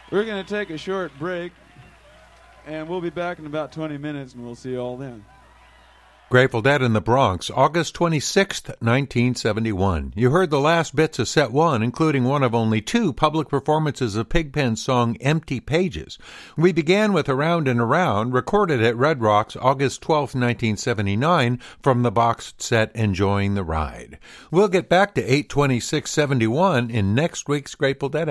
We're going to take a short break, and we'll be back in about 20 minutes, and we'll see you all then. Grateful Dead in the Bronx, August 26th, 1971. You heard the last bits of Set 1, including one of only 2 public performances of Pigpen's song Empty Pages. We began with Around and Around, recorded at Red Rocks August 12th, 1979, from the boxed set Enjoying the Ride. We'll get back to 8/26/71 in next week's Grateful Dead